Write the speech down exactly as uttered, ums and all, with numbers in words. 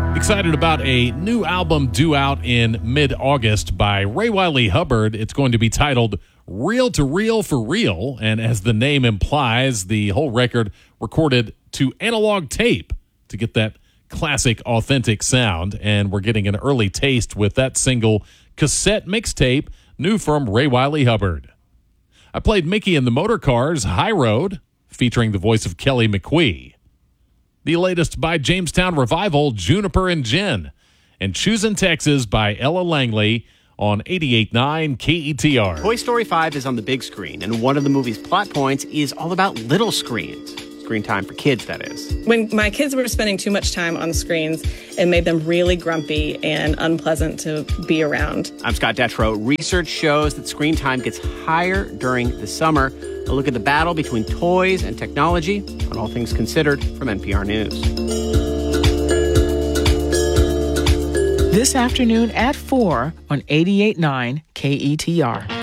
Excited about a new album due out in mid-August by Ray Wiley Hubbard. It's going to be titled Reel to Reel for Real, and as the name implies, the whole record recorded to analog tape to get that classic, authentic sound, and we're getting an early taste with that single cassette mixtape, new from Ray Wiley Hubbard. I played Mickey and the Motorcars' High Road, featuring the voice of Kelly McQuee. The latest by Jamestown Revival, Juniper and Gin, and Choosin' Texas by Ella Langley on eighty-eight point nine K E T R. Toy Story five is on the big screen, and one of the movie's plot points is all about little screens. Screen time for kids, that is. When my kids were spending too much time on screens, it made them really grumpy and unpleasant to be around. I'm Scott Detrow. Research shows that screen time gets higher during the summer. A look at the battle between toys and technology on All Things Considered from N P R News. This afternoon at four on eighty-eight point nine K E T R.